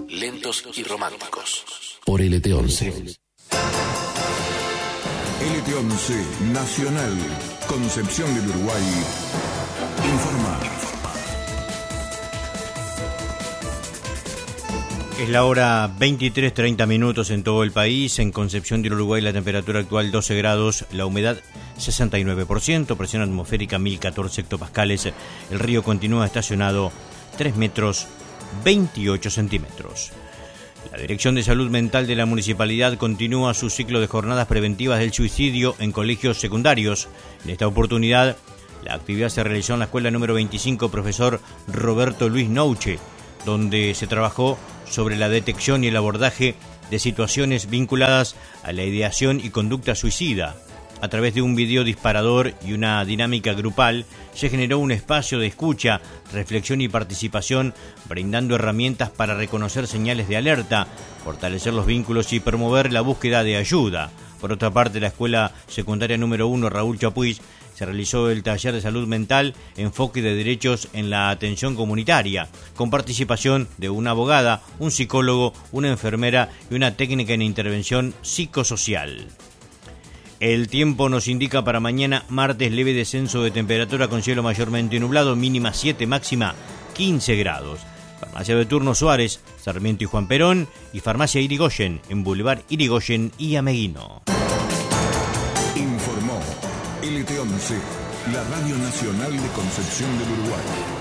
lentos y románticos. Por LT11. LT11 Nacional, Concepción del Uruguay, informa. Es la hora 23:30 en todo el país. En Concepción del Uruguay la temperatura actual 12 grados, la humedad 69%, presión atmosférica 1014 hectopascales. El río continúa estacionado 3 metros 28 centímetros. La Dirección de Salud Mental de la Municipalidad continúa su ciclo de jornadas preventivas del suicidio en colegios secundarios. En esta oportunidad, la actividad se realizó en la escuela número 25, profesor Roberto Luis Nouche, donde se trabajó sobre la detección y el abordaje de situaciones vinculadas a la ideación y conducta suicida. A través de un video disparador y una dinámica grupal, se generó un espacio de escucha, reflexión y participación, brindando herramientas para reconocer señales de alerta, fortalecer los vínculos y promover la búsqueda de ayuda. Por otra parte, la escuela secundaria número 1, Raúl Chapuis, se realizó el taller de salud mental, enfoque de derechos en la atención comunitaria, con participación de una abogada, un psicólogo, una enfermera y una técnica en intervención psicosocial. El tiempo nos indica para mañana martes leve descenso de temperatura con cielo mayormente nublado, mínima 7, máxima 15 grados. Farmacia de Turno Suárez, Sarmiento y Juan Perón, y Farmacia Irigoyen en Boulevard Irigoyen y Ameguino. Informó LT11, la Radio Nacional de Concepción del Uruguay.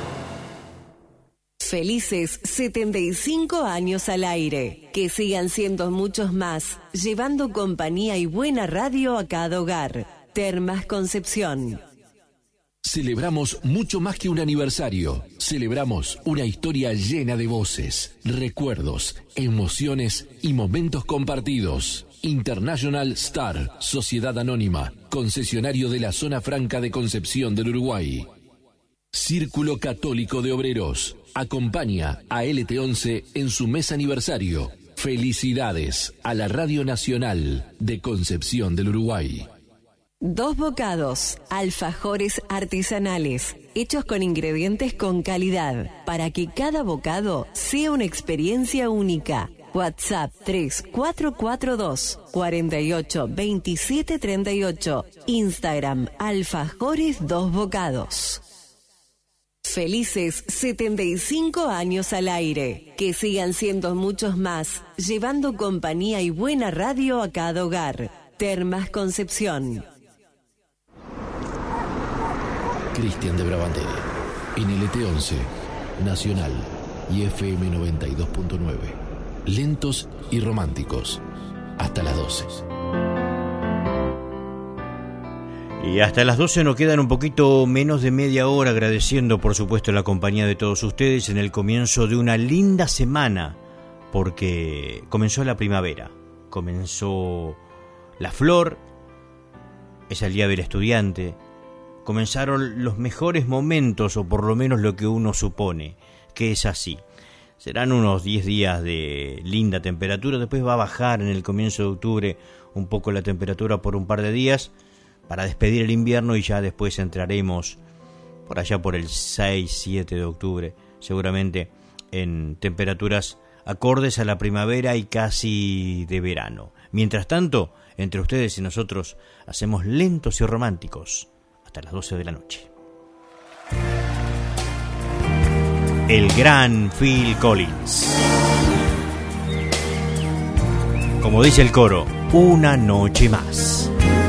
Felices 75 años al aire. Que sigan siendo muchos más, llevando compañía y buena radio a cada hogar. Termas Concepción. Celebramos mucho más que un aniversario. Celebramos una historia llena de voces, recuerdos, emociones y momentos compartidos. International Star, Sociedad Anónima, concesionario de la Zona Franca de Concepción del Uruguay. Círculo Católico de Obreros acompaña a LT11 en su mes aniversario. Felicidades a la Radio Nacional de Concepción del Uruguay. Dos Bocados, alfajores artesanales, hechos con ingredientes con calidad, para que cada bocado sea una experiencia única. WhatsApp 3442 48 27 38. Instagram Alfajores Dos Bocados. Felices 75 años al aire. Que sigan siendo muchos más, llevando compañía y buena radio a cada hogar. Termas Concepción. Cristian de Brabandelli, en LT11, Nacional y FM 92.9. Lentos y románticos, hasta las 12. Y hasta las 12 nos quedan un poquito menos de media hora, agradeciendo por supuesto la compañía de todos ustedes en el comienzo de una linda semana, porque comenzó la primavera, comenzó la flor, es el día del estudiante, comenzaron los mejores momentos, o por lo menos lo que uno supone que es así. Serán unos 10 días de linda temperatura, después va a bajar en el comienzo de octubre un poco la temperatura por un par de días, para despedir el invierno, y ya después entraremos por allá por el 6-7 de octubre, seguramente en temperaturas acordes a la primavera y casi de verano. Mientras tanto, entre ustedes y nosotros hacemos lentos y románticos hasta las 12 de la noche. El gran Phil Collins. Como dice el coro, una noche más.